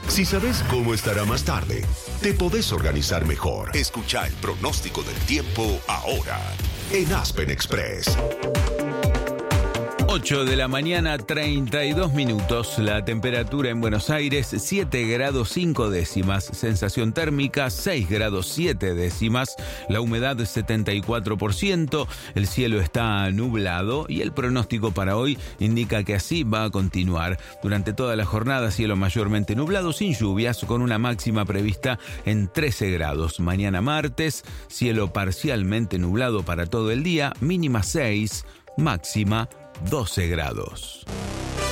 Si sabes cómo estará más tarde, te podés organizar mejor. Escucha el pronóstico del tiempo ahora en Aspen Express. 8 de la mañana, 32 minutos. La temperatura en Buenos Aires, 7 grados 5 décimas. Sensación térmica, 6 grados 7 décimas. La humedad, 74%. El cielo está nublado y el pronóstico para hoy indica que así va a continuar. Durante toda la jornada, cielo mayormente nublado, sin lluvias, con una máxima prevista en 13 grados. Mañana martes, cielo parcialmente nublado para todo el día, mínima 6, máxima 12 grados.